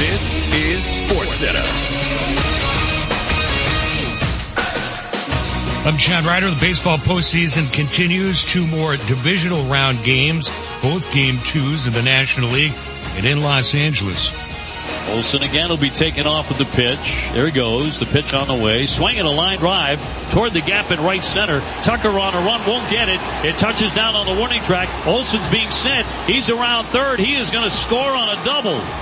This is SportsCenter. I'm Chad Ryder. The baseball postseason continues. 2 more divisional round games, both game 2s in the National League and in Los Angeles. Olsen again will be taken off with the pitch. There he goes. The pitch on the way. Swinging a line drive toward the gap in right center. Tucker on a run. Won't get it. It touches down on the warning track. Olsen's being sent. He's around third. He is going to score on a double.